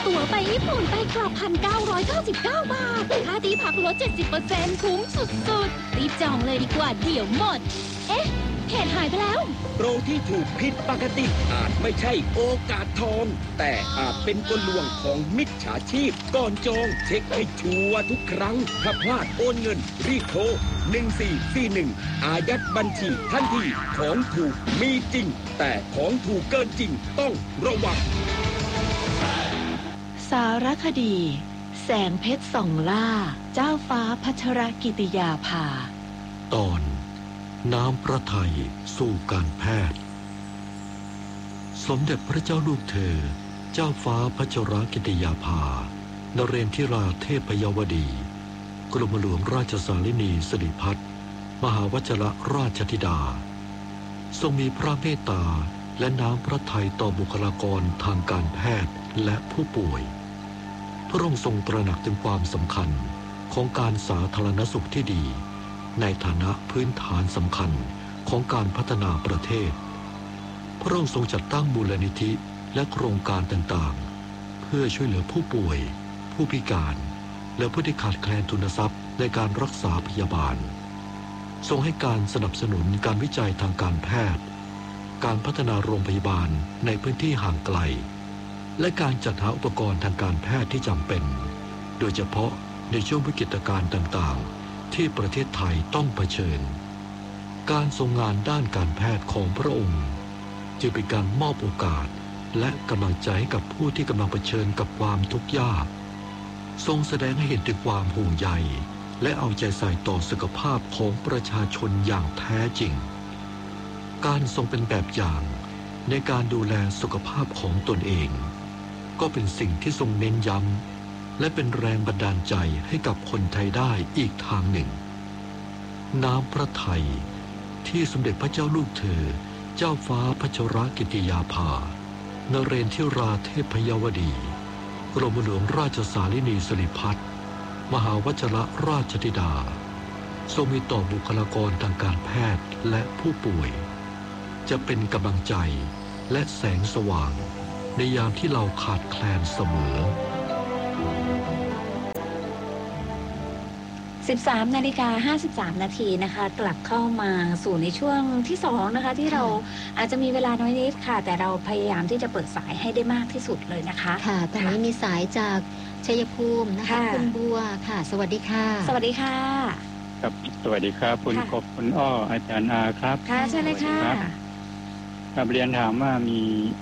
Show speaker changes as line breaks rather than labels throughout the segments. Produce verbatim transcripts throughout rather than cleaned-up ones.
ตั๋วไปญี่ปุ่นไปกลับ หนึ่งพันเก้าร้อยเก้าสิบเก้า บาทค่าที่พักลด เจ็ดสิบเปอร์เซ็นต์ คุ้มสุดๆรีบจองเลยดีกว่าเดี๋ยวหมดเอ๊ะเพจหายไปแล้ว
โปรที่ถูกผิดปกติอาจไม่ใช่โอกาสทองแต่อาจเป็นกลลวงของมิจฉาชีพก่อนจองเช็คให้ชัวร์ทุกครั้งถ้าพลาดโอนเงินรีบโทรหนึ่งสี่สี่หนึ่งอายัดบัญชีทันทีของถูกมีจริงแต่ของถูกเกินจริงต้องระวัง
สารคดีแสงเพชรส่องล่าเจ้าฟ้าพัชรกิติยาภา
ตอนน้ำพระทัยสู่การแพทย์สมเด็จพระเจ้าลูกเธอเจ้าฟ้าพัชรกิติยาภานเรนทิราเทพยวดีกรมหลวงราชสารินีสิริพัฒน์มหาวชิรราชธิดาทรงมีพระเมตตาและน้ำพระทัยต่อบุคลากรทางการแพทย์และผู้ป่วยพระองค์ทรงตระหนักถึงความสำคัญของการสาธารณสุขที่ดีในฐานะพื้นฐานสำคัญของการพัฒนาประเทศพระองค์ทรงจัดตั้งมูลนิธิและโครงการต่างๆเพื่อช่วยเหลือผู้ป่วยผู้พิการและผู้ที่ขาดแคลนทุนทรัพย์ในการรักษาพยาบาลทรงให้การสนับสนุนการวิจัยทางการแพทย์การพัฒนาโรงพยาบาลในพื้นที่ห่างไกลและการจัดหาอุปกรณ์ทางการแพทย์ที่จำเป็นโดยเฉพาะในช่วงวิกฤตการณ์ต่างๆที่ประเทศไทยต้องเผชิญการทรงงานด้านการแพทย์ของพระองค์จึงเป็นการมอบโอกาสและกำลังใจให้กับผู้ที่กำลังเผชิญกับความทุกข์ยากทรงแสดงให้เห็นถึงความห่วงใยและเอาใจใส่ต่อสุขภาพของประชาชนอย่างแท้จริงการทรงเป็นแบบอย่างในการดูแลสุขภาพของตนเองก็เป็นสิ่งที่ทรงเน้นย้ำและเป็นแรงบันดาลใจให้กับคนไทยได้อีกทางหนึ่งน้ำพระทัยที่สมเด็จพระเจ้าลูกเธอเจ้าฟ้าพัชรกิติยาภานเรนทิราเทพยวดีกรมหลวงราชสารินีสิริพัฒน์มหาวชิรราชธิดาทรงมีต่อบุคลากรทางการแพทย์และผู้ป่วยจะเป็นกำลังใจและแสงสว่างในยามที่เราขาดแคลนเสมอ
สิบสามนาฬิกาห้าสิบสามนาทีนะคะกลับเข้ามาสู่ในช่วงที่สองนะคะที่เราอาจจะมีเวลาน้อยนิดค่ะแต่เราพยายามที่จะเปิดสายให้ได้มากที่สุดเลยนะคะ
ค่ะตอนนี้มีสายจากชัยภูมินะคะคุณบัวค่ะสวัสดีค่ะ
สวัสดีค่ะ
ครับสวัสดีครับคุณกบคุณอ้ออาจารย์อาครับ
ค่ะใช่เลยค่ะ
ครับเรียนถามว่ามี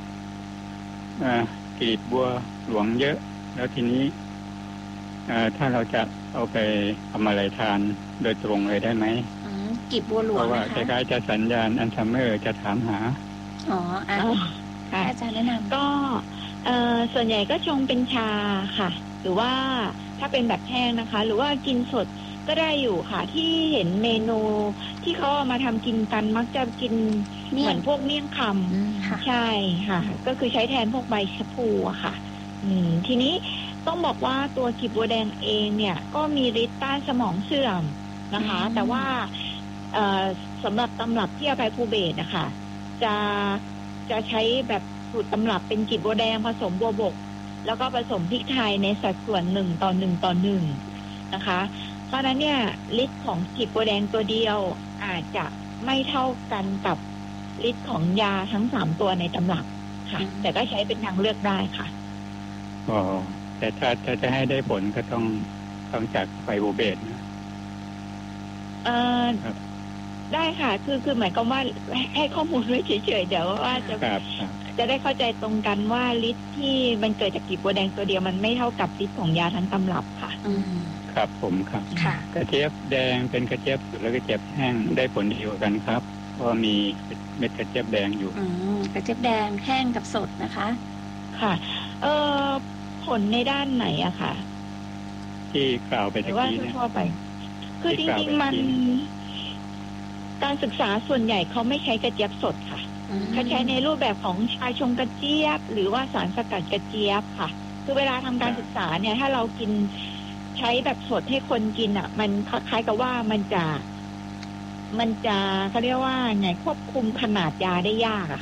กลีบบัวหลวงเยอะแล้วทีนี้ถ้าเราจะเอาไปทำอะไรทานโดยตรงเลยได้ไหม
กลีบบัวหลวง
เพราะว่าคล้ายๆจะสัญญาณอัลไซเมอร์จะถามหา
อ๋ออ่ะอาจารย์แนะนำ
ก็ส่วนใหญ่ก็ชงเป็นชาค่ะหรือว่าถ้าเป็นแบบแห้งนะคะหรือว่ากินสดก็ได้อยู่ค่ะที่เห็นเมนูที่เขาเอามาทำกินกันมักจะกินเหมือนพวกเมี่ยงคำใช่ค่ะก็คือใช้แทนพวกใบชะพูอะค่ะอืมทีนี้ต้องบอกว่าตัวกลีบบัวแดงเองเนี่ยก็มีฤทธิ์ต้านสมองเสื่อมนะคะแต่ว่าสำหรับตำรับที่อภัยภูเบศนะคะจะจะใช้แบบสูตรตำรับเป็นกลีบบัวแดงผสมบัวบกแล้วก็ผสมพริกไทยในสัดส่วนหนึ่งต่อหนึ่งต่อหนึ่งนะคะเพราะนั้นเนี่ยฤทธิ์ของกลีบบัวแดงตัวเดียวอาจจะไม่เท่ากันกับฤทธิ์ของยาทั้งสามตัวในตำรับค่ะแต่ก็ใช้เป็นทางเลือกได้ค่ะ
อ๋อแต่ถ้าถ้าจะให้ได้ผลก็ต้องต้องจากไฟโบเบตนะ
เอ่อได้ค่ะคือคือหมายความว่าให้ข้อมูลไว้เฉยๆเดี๋ยวว่าจะจะได้เข้าใจตรงกันว่าฤทธิ์ที่มันเกิดจากกลีบบัวแดงตัวเดียวมันไม่เท่ากับฤทธิ์ของยาทั้งตำรับค่ะ
ครับผมครับกระเจี๊ยบแดงเป็นกระเจี๊ยบสดและกระเจี๊ยบแห้งได้ผลดีกว่ากันครับเพราะมีเม็ดกระเจี๊ยบแดงอยู่
อืมกระเจี๊ยบแดงแห้งกับสดนะคะ
ค่ะเอ่อผลในด้านไหนอะค่ะ
ที่กล่าวไปตะกี้เนี่ย
ทั่วไปคือจริงๆมันการศึกษาส่วนใหญ่เขาไม่ใช้กระเจี๊ยบสดค่ะเขาใช้ในรูปแบบของชาชงกระเจี๊ยบหรือว่าสารสกัดกระเจี๊ยบค่ะคือเวลาทำการศึกษาเนี่ยถ้าเรากินใช้แบบสดให้คนกินอ่ะมันคล้ายๆกับว่ามันจะมันจะเขาเรียกว่าไงควบคุมขนาดยาได้ยากอะค่ะ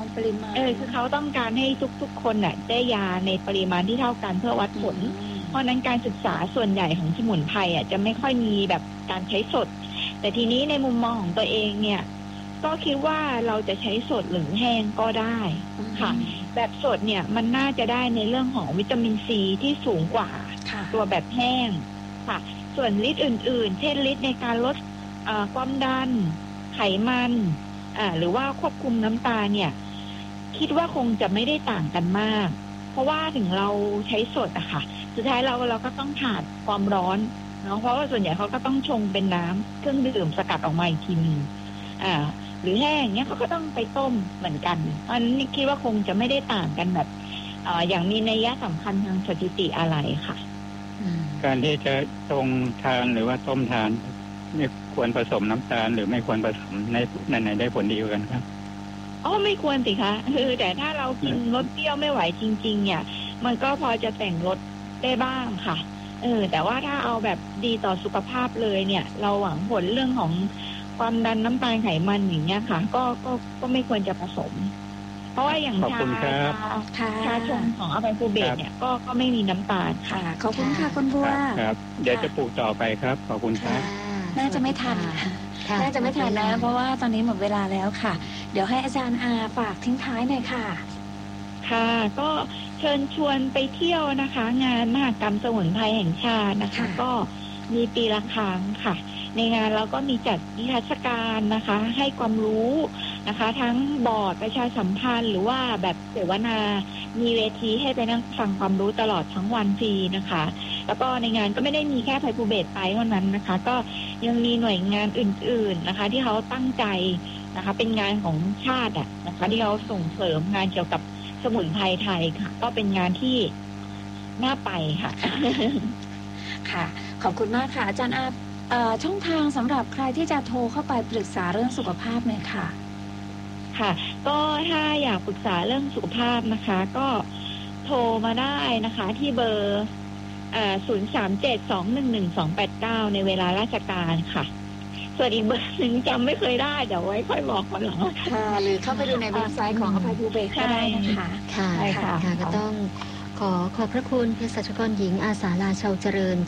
ปริมาณ
เออคือเขาต้องการให้ทุกๆคนน่ะได้ยาในปริมาณที่เท่ากันเพื่อวัดผลเพราะนั้นการศึกษาส่วนใหญ่ของสมุนไพรอ่ะจะไม่ค่อยมีแบบการใช้สดแต่ทีนี้ในมุมมองของตัวเองเนี่ยก็คิดว่าเราจะใช้สดหรือแห้งก็ได้ค่ะแบบสดเนี่ยมันน่าจะได้ในเรื่องของวิตามินซีที่สูงกว่าตัวแบบแห้งค่ะส่วนฤทธิ์อื่นๆเช่นฤทธิ์ในการลดความดันไขมันหรือว่าควบคุมน้ำตาลเนี่ยคิดว่าคงจะไม่ได้ต่างกันมากเพราะว่าถึงเราใช้สดอะค่ะสุดท้ายเราเราก็ต้องผ่านความร้อนเนาะเพราะว่าส่วนใหญ่เขาก็ต้องชงเป็นน้ำเครื่องดื่มสกัดออกมาอีกทีนึงอ่าหรือแห้งเนี้ยเขาก็ต้องไปต้มเหมือนกันอันนี้คิดว่าคงจะไม่ได้ต่างกันแบบอ่าอย่างมีนัยยะสำคัญทางสถิติอะไรค่ะ
การที่จะชงทานหรือว่าต้มทานไม่ควรผสมน้ำตาลหรือไม่ควรผสมในในไหนได้ผลดีกว่ากันครับ
อ๋อไม่ควรสิคะคือแต่ถ้าเรากินรสเปรี้ยวไม่ไหวจริงๆเนี่ยมันก็พอจะแต่งรสได้บ้างค่ะเออแต่ว่าถ้าเอาแบบดีต่อสุขภาพเลยเนี่ยเราหวังผลเรื่องของความดันน้ำตาลไขมันอย่างเงี้ยค่ะก็ก็ก็ไม่ควรจะผสมเพราะว่าอย่างชาชาชาชงของอะไบฟูเบตเนี่ยก็ก็ไม่มีน้ำตาลค่ะ
ขอบคุณค่ะคุณบัว
ครับเดี๋ยวจะปลูกต่อไปครับขอบคุณครับ
น่าจะไม่ทันน่าจะไม่ทันนะเพราะว่าตอนนี้หมดเวลาแล้วค่ะเดี๋ยวให้อาจารย์อาฝากทิ้งท้ายหน่อยค่ะ
ค่ะก็เชิญชวนไปเที่ยวนะคะงานมหกรรมสมุนไพรแห่งชาตินะคะก็มีปีละครั้งค่ะในงานเราก็มีจัดนิทรรศการนะคะให้ความรู้นะคะทั้งบอร์ดประชาสัมพันธ์หรือว่าแบบเสวนามีเวทีให้ไปนั่งฟังความรู้ตลอดทั้งวันฟรีนะคะแล้วก็ในงานก็ไม่ได้มีแค่ไพบูเบตไปเท่านั้นนะคะก็ยังมีหน่วยงานอื่นๆนะคะที่เขาตั้งใจนะคะเป็นงานของชาติอ่ะนะคะที่เขาส่งเสริมงานเกี่ยวกับสมุนไพรไทยค่ะก็เป็นงานที่น่าไปค่ะ
ค่ะขอบคุณมากค่ะอาจารย์อาช่องทางสำหรับใครที่จะโทรเข้าไปปรึกษาเรื่องสุขภาพเนี่ยค่ะ
ค่ะก็ถ้าอยากปรึกษาเรื่องสุขภาพนะคะก็โทรมาได้นะคะที่เบอร์ศูนย์ สาม เจ็ด สอง หนึ่ง หนึ่ง สอง แปด เก้าในเวลาราชการค่ะส่วนอีกเบอร์หนึ่งจำไม่เคยได้เดี๋ยวไว้ค่อยบอกคนหลัง
ค่ะหรือเข้าไปดูในเว็บไซต์ของอภัยภูเบศก็ได้นะคะ
ค่ะค่ะก็ต้องขอขอบพระคุณเภสัชกรหญิงอาสาลาชาวเจริญ